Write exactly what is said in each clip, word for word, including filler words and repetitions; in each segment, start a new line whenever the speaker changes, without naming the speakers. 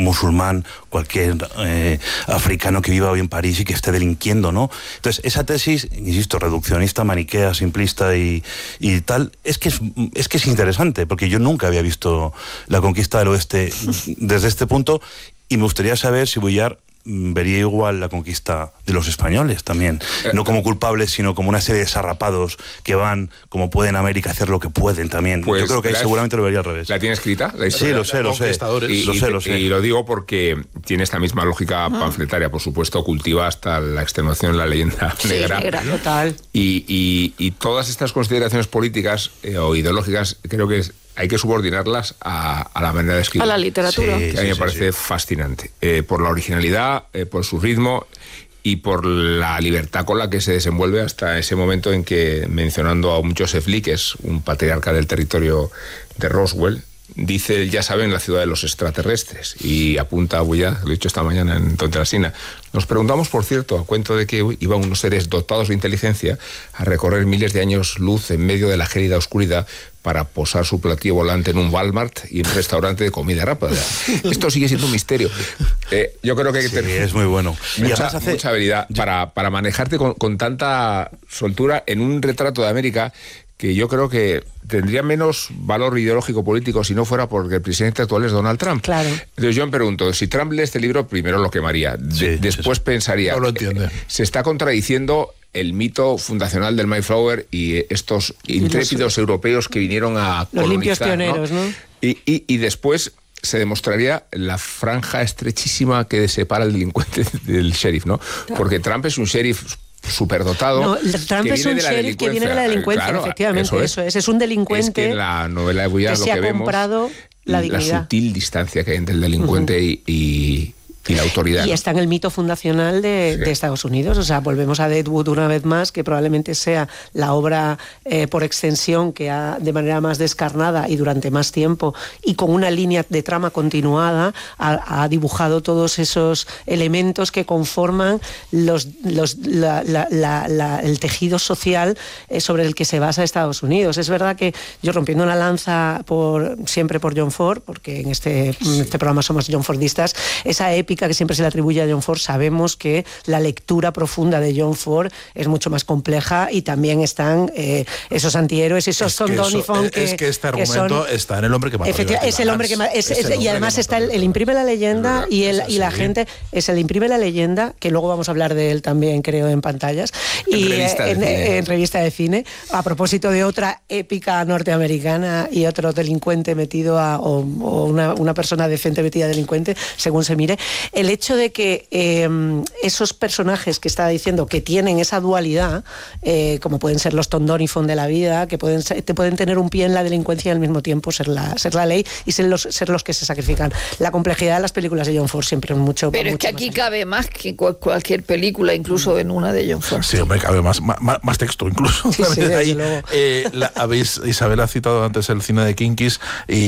musulmán, cualquier eh, africano que viva hoy en París y que esté delinquiendo, ¿no? Entonces, esa tesis, insisto, reduccionista, maniquea, simplista y, y tal, es que es, es que es interesante, porque yo nunca había visto la conquista del oeste desde este punto, y me gustaría saber si Vuillard vería igual la conquista de los españoles también, no como culpables, sino como una serie de sarrapados que van, como pueden a América, a hacer lo que pueden también.
Pues
yo creo que ahí
la,
seguramente lo vería al revés.
¿La tiene escrita? La
sí, lo sé, lo sé.
Y,
lo
y,
sé, lo sé.
Y lo digo porque tiene esta misma lógica
ah.
panfletaria, por supuesto, cultiva hasta la extenuación la leyenda
sí,
negra.
negra total.
Y, y, y todas estas consideraciones políticas eh, o ideológicas, creo que es, hay que subordinarlas a, a la manera de escribir.
A la literatura.
Sí, que a mí sí, me parece sí. fascinante. Eh, por la originalidad, eh, por su ritmo y por la libertad con la que se desenvuelve hasta ese momento en que, mencionando a un Joseph Lee, que es un patriarca del territorio de Roswell, dice, ya saben, la ciudad de los extraterrestres, y apunta a Vuillard, lo he dicho esta mañana en Tonterasina. Nos preguntamos, por cierto, a cuento de que iban unos seres dotados de inteligencia a recorrer miles de años luz en medio de la gélida oscuridad para posar su platillo volante en un Walmart y en un restaurante de comida rápida. Esto sigue siendo un misterio. Eh, yo creo que hay que
sí,
tener
es muy bueno.
Mucha, hace... mucha habilidad para, para manejarte con, con tanta soltura en un retrato de América que yo creo que tendría menos valor ideológico político si no fuera porque el presidente actual es Donald Trump.
Claro.
Entonces yo me pregunto, si Trump lee este libro, primero lo quemaría. De,
sí,
después
sí,
pensaría,
no lo entiende.
Eh, se está contradiciendo el mito fundacional del Mayflower y estos intrépidos los, europeos que vinieron a
los
colonizar,
limpios pioneros, ¿no?
¿no? Y, y, y después se demostraría la franja estrechísima que separa al delincuente del sheriff, ¿no? Claro. Porque Trump es un sheriff superdotado.
No, Trump es un sheriff que viene de la delincuencia, claro, efectivamente, eso es. eso es. Es un delincuente.
Es que en la novela de Vuillard
que
lo
se
que
ha
vemos,
comprado la dignidad.
La sutil distancia que hay entre el delincuente uh-huh. y, y, y la autoridad.
Y está en el mito fundacional de, sí. de Estados Unidos. O sea, volvemos a Deadwood una vez más, que probablemente sea la obra eh, por extensión que ha, de manera más descarnada y durante más tiempo, y con una línea de trama continuada, ha, ha dibujado todos esos elementos que conforman los, los, la, la, la, la, el tejido social eh, sobre el que se basa Estados Unidos. Es verdad que yo, rompiendo una lanza por, siempre por John Ford, porque en este, sí. en este programa somos John Fordistas, esa épica que siempre se le atribuye a John Ford, sabemos que la lectura profunda de John Ford es mucho más compleja, y también están eh, esos antihéroes, esos Tom Donifon que,
es que este argumento que son, está en El hombre que mató.
Es el hombre que mató. Es, es, es, y además está el, el imprime la leyenda y, el, y la gente es el imprime la leyenda, que luego vamos a hablar de él también, creo, en pantallas
en
y
revista
en,
de
en, en revista de cine, a propósito de otra épica norteamericana y otro delincuente metido a, o, o una, una persona decente metida a delincuente, según se mire. El hecho de que eh, esos personajes que estaba diciendo que tienen esa dualidad, eh, como pueden ser los Tom Donifon de la vida, que pueden ser, te pueden tener un pie en la delincuencia y al mismo tiempo ser la, ser la ley y ser los, ser los que se sacrifican. La complejidad de las películas de John Ford siempre es mucho.
Pero
mucho
es que aquí
más
cabe más que cualquier película, incluso en una de John Ford.
Sí, hombre, cabe más, más, más texto incluso.
Sí, sí,
ahí, eh, la, habéis, Isabel ha citado antes el cine de Kinkis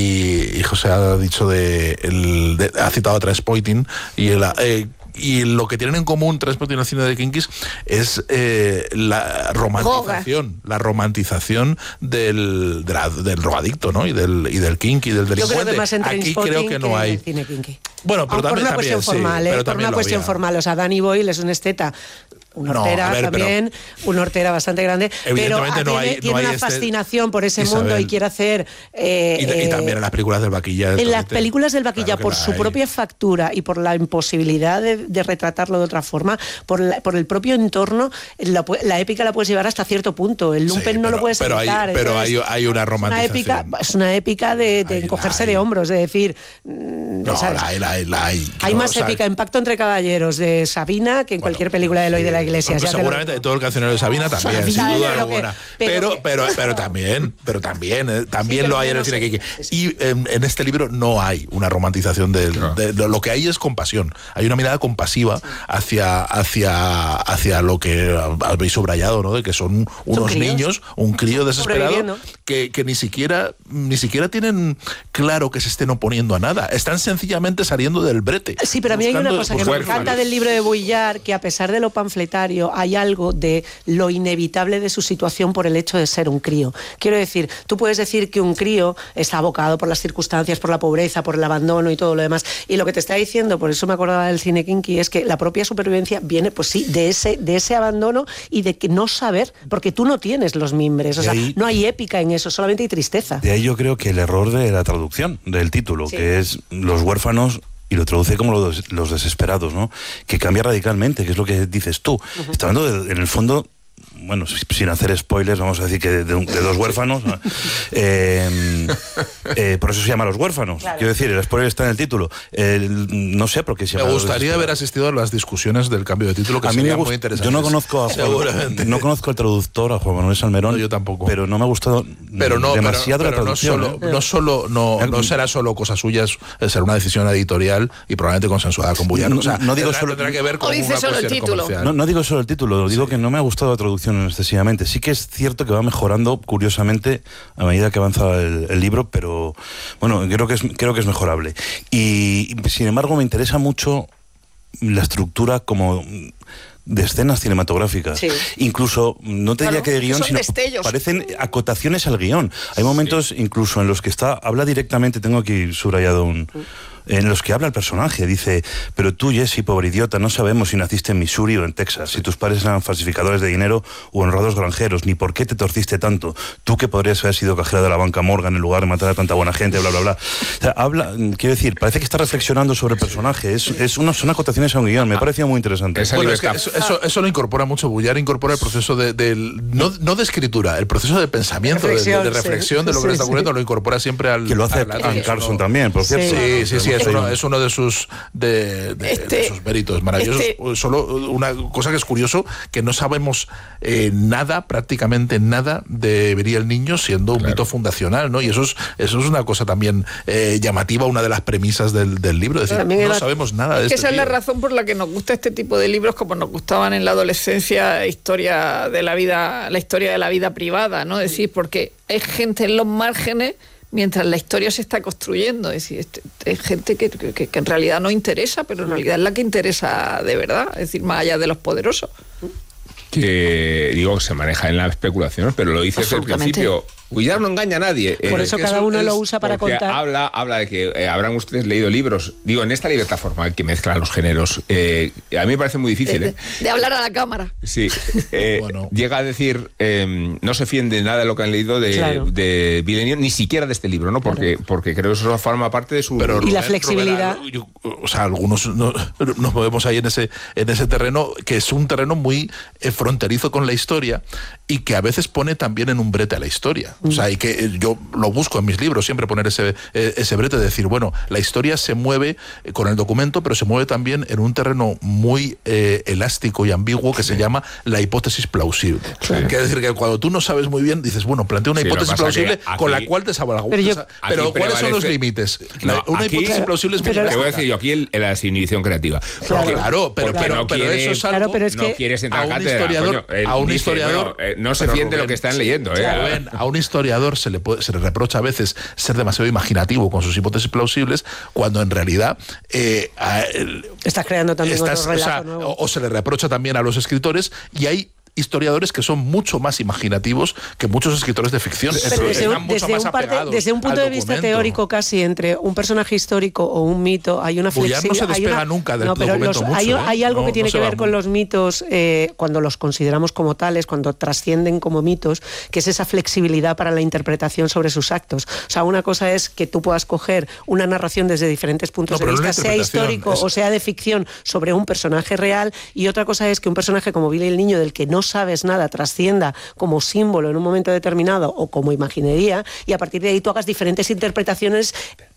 y, y José ha dicho de, el, de ha citado a Trainspotting y el, eh, y lo que tienen en común Trainspotting y el cine de Kinkis es eh, la romantización, la romantización del, de la, del drogadicto, ¿no? Y del, y del kinky, del delincuente.
Yo creo que más en
Aquí creo que no hay.
Cine kinky.
Bueno, pero
ah,
también,
por una
también,
cuestión
sí,
formal, ¿eh?
pero
Por una cuestión
había.
formal. O sea, Danny Boyle es un esteta. Un hortera
no, ver,
también, un hortera bastante grande, pero
no
tiene,
hay,
tiene
no hay
una
este...
fascinación por ese
Isabel.
mundo y quiere hacer... Eh,
y, y también en las películas del Vaquilla.
En las películas del Vaquilla,
claro
por su
hay.
propia factura y por la imposibilidad de, de retratarlo de otra forma, por, la, por el propio entorno, la, la épica la puedes llevar hasta cierto punto. El lumpen sí, no
pero,
lo puedes
pero
evitar.
Hay, pero hay, hay una romantización.
Es una épica, es una épica de, de
hay,
encogerse
hay.
de hombros, de decir...
No, la hay, la hay, la hay.
Hay
no,
más
o sea,
épica en Pacto entre Caballeros de Sabina que en bueno, cualquier película de Eloy sí, de la Iglesia.
Pues seguramente de todo el cancionero de Sabina también, sin duda alguna. Pero, pero, pero, pero también, pero también, eh, también sí, lo hay en el cine Kiki. Y en, en este libro no hay una romantización de, no. de, de lo que hay es compasión. Hay una mirada compasiva sí. hacia, hacia, hacia lo que habéis subrayado, ¿no? De que son unos son niños, un crío desesperado que, que ni siquiera, ni siquiera tienen claro que se estén oponiendo a nada. Están sencillamente saliendo del brete.
Sí, pero a mí hay una cosa que me encanta del libro de Vuillard, que a pesar de lo panfleto proletario, hay algo de lo inevitable de su situación por el hecho de ser un crío. Quiero decir, tú puedes decir que un crío está abocado por las circunstancias, por la pobreza, por el abandono y todo lo demás, y lo que te está diciendo, por eso me acordaba del cine kinky, es que la propia supervivencia viene, pues sí, de ese, de ese abandono y de que no saber, porque tú no tienes los mimbres, o sea, ahí, no hay épica en eso, solamente hay tristeza.
De ahí yo creo que el error de la traducción del título, sí. que es Los huérfanos, y lo traduce como los, los desesperados, ¿no? Que cambia radicalmente, que es lo que dices tú. Uh-huh. Está hablando de, en el fondo, bueno, sin hacer spoilers, vamos a decir que de, de, de dos huérfanos, eh, eh, por eso se llama Los huérfanos. Claro. Quiero decir, el spoiler está en el título. El, no sé por qué se llama.
Me gustaría haber asistido a las discusiones del cambio de título, que a mí me muy interesantes.
Yo no conozco a Juan, no conozco al traductor, a Juan Manuel Salmerón.
No, yo tampoco.
Pero no me ha gustado
pero no,
demasiado
pero, pero
la traducción.
No solo, ¿eh? no, solo no, no será solo cosa suya, será una decisión editorial y probablemente consensuada con Buyano. O sea,
no, no digo
tendrá,
solo
tendrá que ver con
o dice
una
solo el título.
No, no digo solo el título, digo
sí.
que no me ha gustado la traducción excesivamente. Sí que es cierto que va mejorando, curiosamente, a medida que avanza el, el libro, pero bueno, creo que es creo que es mejorable. Y sin embargo me interesa mucho la estructura como de escenas cinematográficas. Sí. Incluso, no te diría claro, que de guión, sino destellos. Parecen acotaciones al guión. Hay momentos sí. incluso en los que está, habla directamente, tengo aquí subrayado un... en los que habla el personaje, dice, pero tú, Jesse, pobre idiota, no sabemos si naciste en Missouri o en Texas, si tus padres eran falsificadores de dinero o honrados granjeros, ni por qué te torciste tanto, tú que podrías haber sido cajera de la banca Morgan en lugar de matar a tanta buena gente, bla, bla, bla. O sea, habla, quiero decir, parece que está reflexionando sobre el personaje, es, es una, son acotaciones a un guión, me ha parecido muy interesante.
Bueno, es que eso, eso, eso lo incorpora mucho, Bullar incorpora el proceso de, de no, no de escritura, el proceso de pensamiento, reflexión, de, de, de reflexión sí, de lo que sí, le está ocurriendo, sí. lo incorpora siempre al...
Que lo hace Anne Carson también, por cierto.
Sí, sí, sí, es uno, es uno de sus de, de, este, de sus méritos maravillosos. Este, Solo una cosa que es curioso, que no sabemos eh, nada, prácticamente nada de Vería el niño siendo un claro. mito fundacional, ¿no? Y eso es, eso es una cosa también eh, llamativa, una de las premisas del, del libro, es decir, no era, sabemos nada de
es que
este
esa
libro.
Es la razón por la que nos gusta este tipo de libros, como nos gustaban en la adolescencia, historia de la vida, la historia de la vida privada, ¿no? Es decir, porque hay gente en los márgenes mientras la historia se está construyendo. Es decir, hay gente que, que, que en realidad no interesa, pero en realidad es la que interesa de verdad, es decir, más allá de los poderosos.
Que digo que se maneja en la especulación, pero lo dice desde el principio. Buyar no engaña a nadie.
Por eh, eso cada eso uno es, lo usa para contar.
Habla, habla de que eh, habrán ustedes leído libros. Digo, en esta libertad formal que mezcla los géneros, eh, a mí me parece muy difícil.
De,
eh.
de, de hablar a la cámara.
Sí. Eh, bueno. Llega a decir, eh, no se fíen de nada de lo que han leído de,
claro.
de Villeneuve, ni siquiera de este libro, ¿no? Porque, claro. porque creo que eso forma parte de su...
Pero, y Rubén, la flexibilidad.
Rubén, yo, o sea, algunos no, nos movemos ahí en ese, en ese terreno, que es un terreno muy eh, fronterizo con la historia y que a veces pone también en un brete a la historia. Mm. O sea, y que yo lo busco en mis libros, siempre poner ese, ese brete de decir, bueno, la historia se mueve con el documento, pero se mueve también en un terreno muy eh, elástico y ambiguo que sí. se llama la hipótesis plausible. Claro. Quiere decir que cuando tú no sabes muy bien, dices, bueno, plantea una sí, hipótesis plausible aquí, con la cual te salvaguardas. Pero, yo, pero ¿cuáles son los límites?
No,
la, una
aquí,
hipótesis plausible es...
Te voy a decir yo aquí el, la desinhibición creativa.
Claro, porque, claro pero,
porque
pero,
no
pero
quiere,
eso es algo...
Claro, pero es que no quieres entrar a un cátedra,
historiador,
coño,
a un
dice,
historiador
bueno, eh, no se fíen de lo que están leyendo. Eh,
Rubén, a un historiador se le, puede, se le reprocha a veces ser demasiado imaginativo con sus hipótesis plausibles, cuando en realidad eh, a, el,
estás creando también
estás,
otro relato
o, sea,
nuevo.
o se le reprocha también a los escritores, y hay historiadores que son mucho más imaginativos que muchos escritores de ficción.
Pero desde, un, desde, un parte, desde un punto de vista
documento.
teórico, casi entre un personaje histórico o un mito hay una flexibilidad.
No se despega
una,
nunca del
no, pero
documento
los,
mucho,
hay,
¿eh?
hay algo
no,
que tiene
no
que ver
muy...
con los mitos eh, cuando los consideramos como tales, cuando trascienden como mitos, que es esa flexibilidad para la interpretación sobre sus actos. O sea, una cosa es que tú puedas coger una narración desde diferentes puntos
no,
de vista, sea histórico
es...
o sea de ficción, sobre un personaje real, y otra cosa es que un personaje como Billy el Niño, del que no sabes nada, trascienda como símbolo en un momento determinado o como imaginería, y a partir de ahí tú hagas diferentes interpretaciones,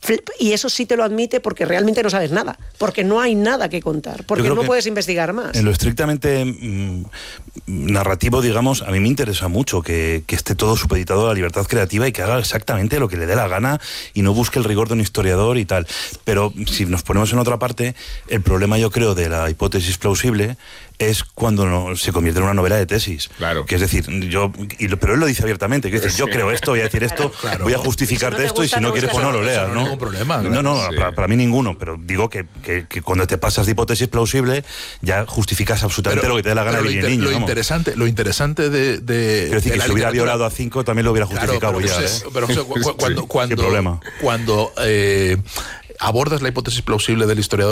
y eso sí te lo admite porque realmente no sabes nada, porque no hay nada que contar, porque no puedes investigar más.
En lo estrictamente mmm, narrativo, digamos, a mí me interesa mucho que, que esté todo supeditado a la libertad creativa y que haga exactamente lo que le dé la gana y no busque el rigor de un historiador y tal. Pero si nos ponemos en otra parte, el problema, yo creo, de la hipótesis plausible es cuando no, se convierte en una novela de tesis.
Claro.
Que es decir, yo, y lo, pero él lo dice abiertamente, que dice, yo creo esto, voy a decir esto, claro. voy a justificarte si no esto y si no quieres, pues no lo leas, ¿no?
ningún problema.
No, no, sí. para, para mí ninguno, pero digo que, que, que cuando te pasas de hipótesis plausible ya justificas absolutamente pero, lo que te dé la gana de
inter,
niño.
Lo interesante, lo interesante de... de
Quiero decir
de
que si hubiera violado a cinco también lo hubiera justificado.
Claro, pero,
ya,
es,
¿eh?
pero o sea, cu cu cuando,
sí,
cuando, cuando, eh, abordas la hipótesis plausible del historiador